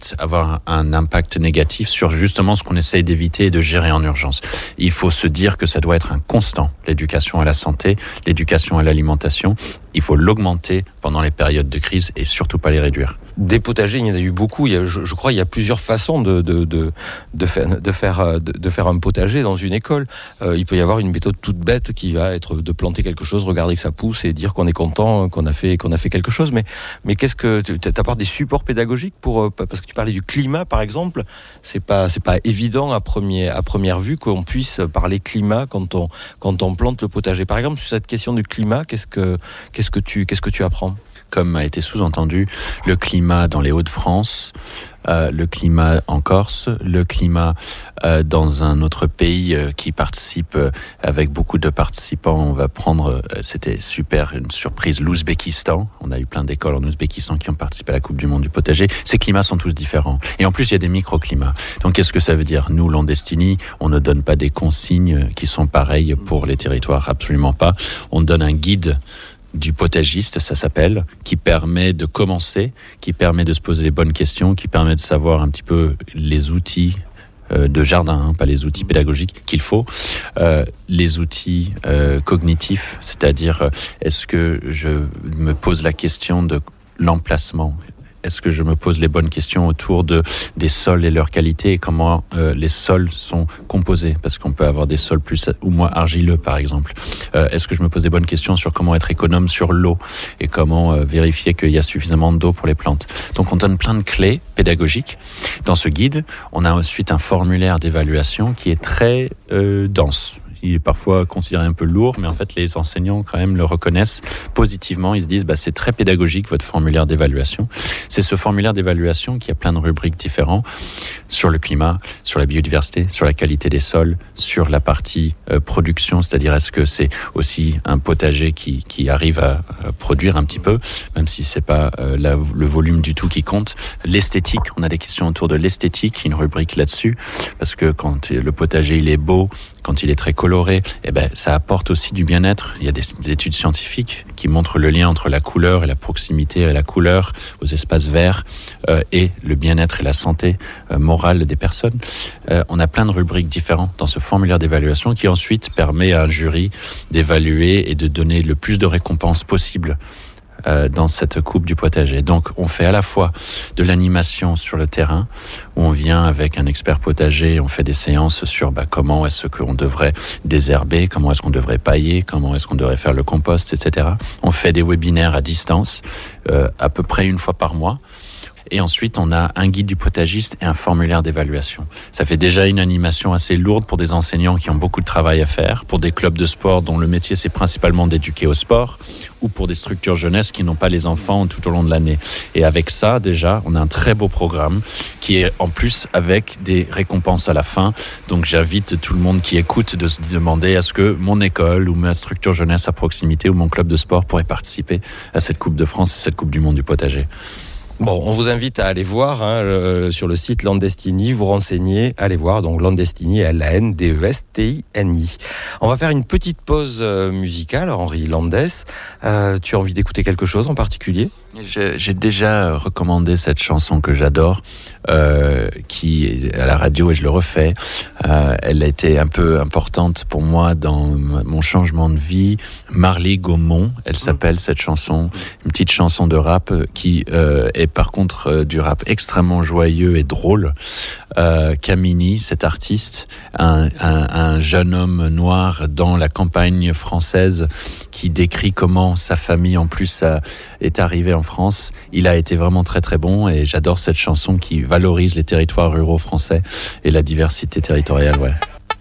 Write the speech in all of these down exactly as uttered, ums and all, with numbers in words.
ensuite avoir un impact négatif sur justement ce qu'on essaye d'éviter et de gérer en urgence. Il faut se dire que ça doit être un constant, l'éducation à la santé, l'éducation à l'alimentation. Il faut l'augmenter pendant les périodes de crise et surtout pas les réduire. Des potagers, il y en a eu beaucoup. Il y a, je, je crois qu'il y a plusieurs façons de, de, de, de, faire, de, faire, de, de faire un potager dans une école. Euh, il peut y avoir une méthode toute bête qui va être de planter quelque chose, regarder que ça pousse et dire qu'on est content, qu'on a fait, qu'on a fait quelque chose. Mais, mais qu'est-ce que tu apportes des supports pédagogiques pour, parce que tu parlais du climat, par exemple. C'est pas, c'est pas évident à, premier, à première vue qu'on puisse parler climat quand on, quand on plante le potager. Par exemple, sur cette question du climat, qu'est-ce que, qu'est-ce que tu, qu'est-ce que tu apprends? Comme a été sous-entendu, le climat dans les Hauts-de-France, euh, le climat en Corse, le climat euh, dans un autre pays euh, qui participe euh, avec beaucoup de participants. On va prendre, euh, c'était super, une surprise, l'Ouzbékistan. On a eu plein d'écoles en Ouzbékistan qui ont participé à la Coupe du Monde du potager. Ces climats sont tous différents. Et en plus, il y a des microclimats. Donc, qu'est-ce que ça veut dire? Nous, Landestini, on ne donne pas des consignes qui sont pareilles pour les territoires, absolument pas. On donne un guide du potagiste, ça s'appelle, qui permet de commencer, qui permet de se poser les bonnes questions, qui permet de savoir un petit peu les outils euh, de jardin, hein, pas les outils pédagogiques qu'il faut, euh, les outils euh, cognitifs, c'est-à-dire euh, est-ce que je me pose la question de l'emplacement? Est-ce que je me pose les bonnes questions autour de, des sols et leur qualité et comment euh, les sols sont composés? Parce qu'on peut avoir des sols plus ou moins argileux, par exemple. Euh, est-ce que je me pose des bonnes questions sur comment être économe sur l'eau et comment euh, vérifier qu'il y a suffisamment d'eau pour les plantes? Donc, on donne plein de clés pédagogiques. Dans ce guide, on a ensuite un formulaire d'évaluation qui est très euh, dense. Il est parfois considéré un peu lourd, mais en fait, les enseignants, quand même, le reconnaissent positivement. Ils se disent, bah, c'est très pédagogique, votre formulaire d'évaluation. C'est ce formulaire d'évaluation qui a plein de rubriques différentes sur le climat, sur la biodiversité, sur la qualité des sols, sur la partie euh, production, c'est-à-dire est-ce que c'est aussi un potager qui, qui arrive à, à produire un petit peu, même si c'est pas euh, la, le volume du tout qui compte. L'esthétique, on a des questions autour de l'esthétique, une rubrique là-dessus, parce que quand le potager, il est beau, quand il est très coloré, eh ben, ça apporte aussi du bien-être. Il y a des, des études scientifiques qui montrent le lien entre la couleur et la proximité à la couleur, aux espaces verts, euh, et le bien-être et la santé euh, morale des personnes. Euh, on a plein de rubriques différentes dans ce formulaire d'évaluation qui ensuite permet à un jury d'évaluer et de donner le plus de récompenses possible Euh, dans cette coupe du potager. Donc, on fait à la fois de l'animation sur le terrain, où on vient avec un expert potager, on fait des séances sur bah, comment est-ce qu'on devrait désherber, comment est-ce qu'on devrait pailler, comment est-ce qu'on devrait faire le compost, et cetera. On fait des webinaires à distance, euh, à peu près une fois par mois. Et ensuite, on a un guide du potagiste et un formulaire d'évaluation. Ça fait déjà une animation assez lourde pour des enseignants qui ont beaucoup de travail à faire, pour des clubs de sport dont le métier, c'est principalement d'éduquer au sport, ou pour des structures jeunesse qui n'ont pas les enfants tout au long de l'année. Et avec ça, déjà, on a un très beau programme qui est en plus avec des récompenses à la fin. Donc, j'invite tout le monde qui écoute de se demander est-ce que mon école ou ma structure jeunesse à proximité ou mon club de sport pourrait participer à cette Coupe de France et cette Coupe du Monde du potager. Bon, on vous invite à aller voir hein, le, sur le site Landestini, vous renseigner, allez voir, donc Landestini, L A N D E S T I N I. On va faire une petite pause euh, musicale, Henri Landes. Euh, tu as envie d'écouter quelque chose en particulier ? Je, j'ai déjà recommandé cette chanson que j'adore, euh, qui est à la radio et je le refais. Euh, elle a été un peu importante pour moi dans mon changement de vie. Marly Gaumont, elle s'appelle cette chanson, une petite chanson de rap qui euh, est par contre euh, du rap extrêmement joyeux et drôle. Euh, Kamini, cet artiste, un, un, un jeune homme noir dans la campagne française qui décrit comment sa famille en plus a, est arrivée en France. Il a été vraiment très très bon et j'adore cette chanson qui valorise les territoires ruraux français et la diversité territoriale. Ouais.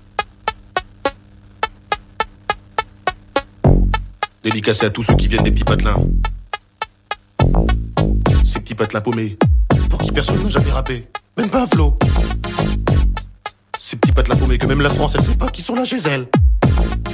Dédicacé à tous ceux qui viennent des petits patelins. Ces petits patelins paumés, pour qui personne n'a jamais rappé, même pas un flow. Ces petits patelins paumés que même la France elle sait pas qui sont là chez elle.